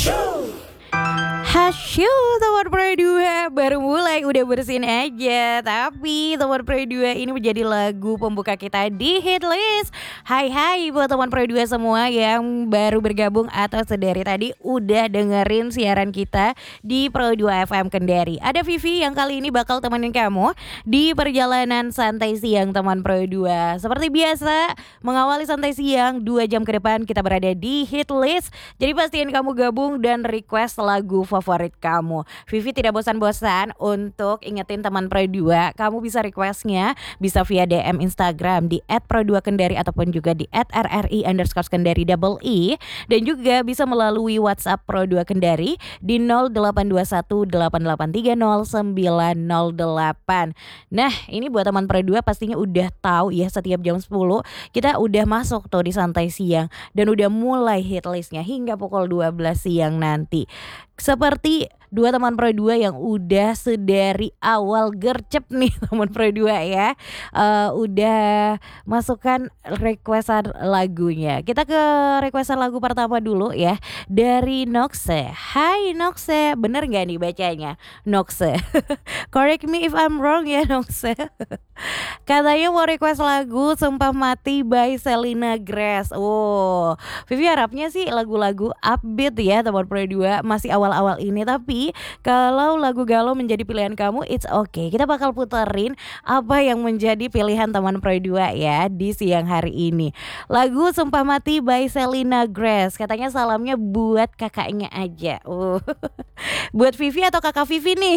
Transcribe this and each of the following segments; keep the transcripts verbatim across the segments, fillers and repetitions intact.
Hasyu teman Pro dua baru mulai udah bersin aja. Tapi teman Pro dua ini menjadi lagu pembuka kita di hit list. Hai hai buat teman Pro dua semua yang baru bergabung atau sedari tadi udah dengerin siaran kita di Pro dua F M Kendari. Ada Vivi yang kali ini bakal temenin kamu di perjalanan santai siang teman Pro dua. Seperti biasa mengawali santai siang dua jam ke depan kita berada di hit list. Jadi pastiin kamu gabung dan request lagu favorit kamu. Vivi tidak bosan-bosan untuk ingetin teman Pro dua, kamu bisa requestnya bisa via D M Instagram di et pro dua kendari ataupun juga di et r r i underscore kendari double i, dan juga bisa melalui WhatsApp Pro dua Kendari di nol delapan dua satu delapan delapan tiga nol sembilan nol delapan. Nah ini buat teman Pro dua pastinya udah tahu ya, setiap jam sepuluh kita udah masuk tuh di santai siang dan udah mulai hit listnya hingga pukul dua belas siang nanti. Seperti dua teman Pro dua yang udah sedari awal gercep nih teman Pro dua ya, uh, udah masukkan requestan lagunya. Kita ke requestan lagu pertama dulu ya, dari Noxe. Hai Noxe, bener gak nih bacanya Noxe? Correct me if I'm wrong ya Noxe. Katanya mau request lagu Sumpah Mati by Selena Grace. Oh, Vivi harapnya sih lagu-lagu upbeat ya teman Pro dua masih awal-awal ini. Tapi kalau lagu galau menjadi pilihan kamu, it's okay. Kita bakal puterin apa yang menjadi pilihan teman Pro dua ya di siang hari ini. Lagu Sumpah Mati by Selena Grace. Katanya salamnya buat kakaknya aja. Oh, buat Vivi atau kakak Vivi nih?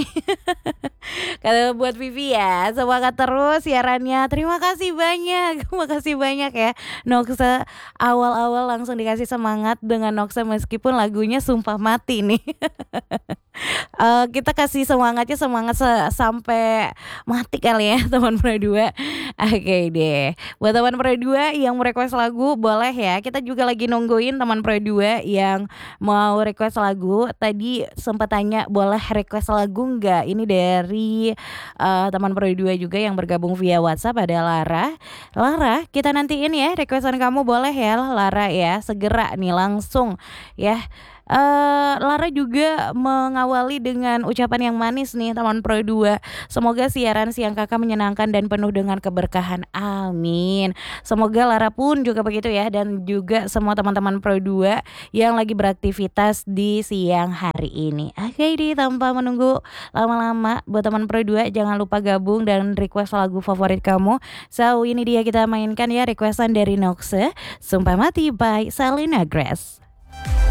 Kalau buat Vivi ya, semangat terus siarannya. Terima kasih banyak. Terima kasih banyak ya Noxe, awal-awal langsung dikasih semangat dengan Noxe meskipun lagunya Sumpah Mati nih. uh, Kita kasih semangatnya semangat se- sampai mati kali ya teman Pro dua. Oke okay deh, buat teman Pro dua yang mau request lagu boleh ya. Kita juga lagi nungguin teman Pro dua yang mau request lagu. Tadi sempat tanya boleh request lagu nggak. Ini dari uh, teman Pro dua juga yang bergabung via WhatsApp, ada Lara. Lara, kita nantiin ya requestan kamu, boleh ya Lara ya, segera nih langsung ya. Uh, Lara juga mengawali dengan ucapan yang manis nih teman Pro dua. Semoga siaran siang kakak menyenangkan dan penuh dengan keberkahan, amin. Semoga Lara pun juga begitu ya, dan juga semua teman-teman Pro dua yang lagi beraktivitas di siang hari ini. Oke deh, tanpa menunggu lama-lama buat teman Pro dua jangan lupa gabung dan request lagu favorit kamu. So ini dia kita mainkan ya requestan dari Noxe, Sumpah Mati by Selena Grace.